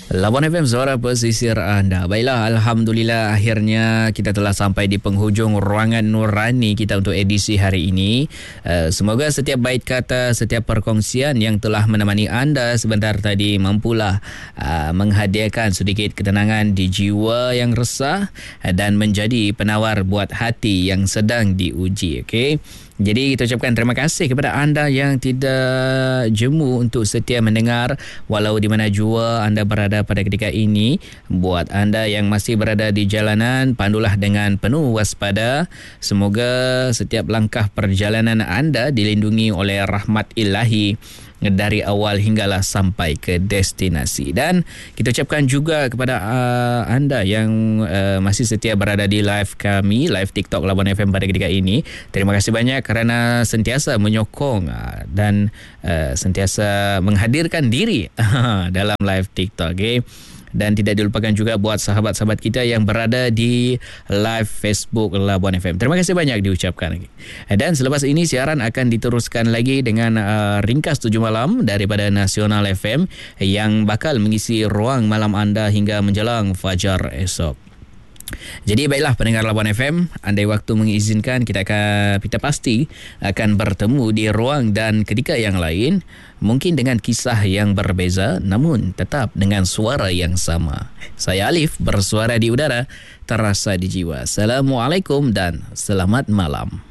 Labuan FM, suara pesisir anda. Baiklah, Alhamdulillah akhirnya kita telah sampai di penghujung ruangan Nurani kita untuk edisi hari ini. Semoga setiap bait kata, setiap perkongsian yang telah menemani anda sebentar tadi mampulah menghadiahkan sedikit ketenangan di jiwa yang resah dan menjadi penawar buat hati yang sedang diuji. Okey. Jadi kita ucapkan terima kasih kepada anda yang tidak jemu untuk setia mendengar walau di mana jua anda berada pada ketika ini. Buat anda yang masih berada di jalanan, pandulah dengan penuh waspada. Semoga setiap langkah perjalanan anda dilindungi oleh rahmat ilahi dari awal hinggalah sampai ke destinasi. Dan kita ucapkan juga kepada anda yang masih setia berada di live kami, live TikTok Labuan FM pada ketika ini. Terima kasih banyak kerana sentiasa menyokong dan sentiasa menghadirkan diri dalam live TikTok. Okay? Dan tidak dilupakan juga buat sahabat-sahabat kita yang berada di live Facebook Labuan FM. Terima kasih banyak diucapkan lagi. Dan selepas ini siaran akan diteruskan lagi dengan ringkas 7 malam daripada Nasional FM yang bakal mengisi ruang malam anda hingga menjelang fajar esok. Jadi baiklah pendengar Labuan FM, andai waktu mengizinkan kita pasti akan bertemu di ruang dan ketika yang lain, mungkin dengan kisah yang berbeza namun tetap dengan suara yang sama. Saya Alif, bersuara di udara, terasa di jiwa. Assalamualaikum dan selamat malam.